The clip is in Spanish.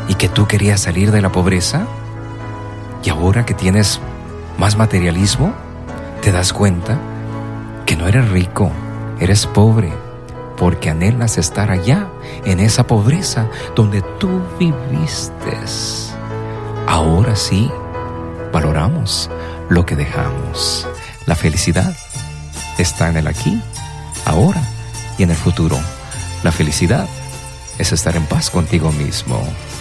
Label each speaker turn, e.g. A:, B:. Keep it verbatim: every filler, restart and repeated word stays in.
A: y que tú querías salir de la pobreza, y ahora que tienes más materialismo, te das cuenta que no eres rico, eres pobre, porque anhelas estar allá, en esa pobreza donde tú viviste. Ahora sí, valoramos lo que dejamos. La felicidad está en el aquí, ahora y en el futuro. La felicidad es estar en paz contigo mismo.